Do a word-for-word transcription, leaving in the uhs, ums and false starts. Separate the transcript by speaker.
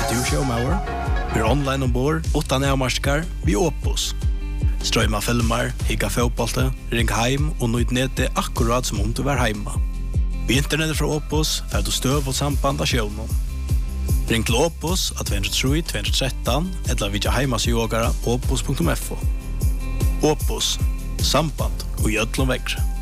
Speaker 1: du showmauer. Vi er online ombord, utan avmarskar, vi Opus. Strøyma filmer, higga fotbollte, ring heim og nøyd nede akkurat som om du var heima. Vi internettet fra Opus får du støv og samband av sjøvnen. Ring til Opus av två tre tre två ett tre eller vidja heimasjogara opus punktum f o. Opus, samband og gjødlom vekkre.